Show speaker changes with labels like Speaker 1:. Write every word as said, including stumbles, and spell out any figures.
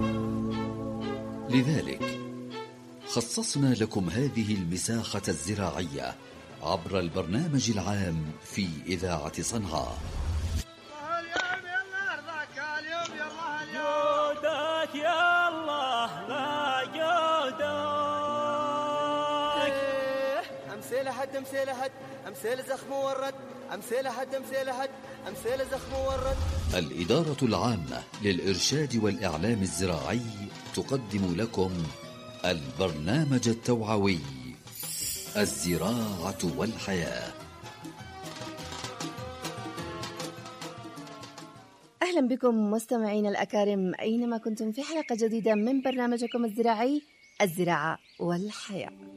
Speaker 1: لذلك خصصنا لكم هذه المساحة الزراعية عبر البرنامج العام في إذاعة صنعاء.
Speaker 2: جودك يا الله لا جودك.
Speaker 3: أمثيل هد أمثيل هد أمثيل زخم ورد أمثيل هد أمثيل هد أمثيل زخم ورد.
Speaker 1: الإدارة العامة للإرشاد والإعلام الزراعي تقدم لكم البرنامج التوعوي الزراعة والحياة.
Speaker 4: أهلا بكم مستمعين الأكارم أينما كنتم في حلقة جديدة من برنامجكم الزراعي الزراعة والحياة.